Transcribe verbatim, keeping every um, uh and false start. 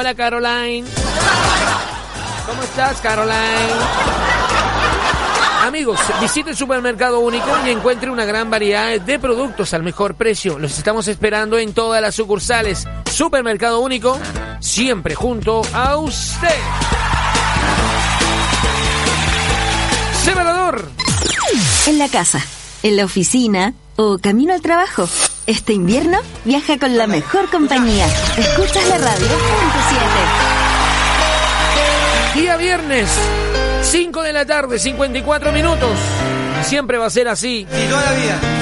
Hola, Caroline. ¿Cómo estás, Caroline? Amigos, visite el Supermercado Único y encuentre una gran variedad de productos al mejor precio. Los estamos esperando en todas las sucursales. Supermercado Único, siempre junto a usted. Separador. En la casa, en la oficina o camino al trabajo. Este invierno viaja con la mejor compañía. Escuchas la radio punto siete. Día viernes, cinco de la tarde, cincuenta y cuatro minutos. Siempre va a ser así. Y toda la vida.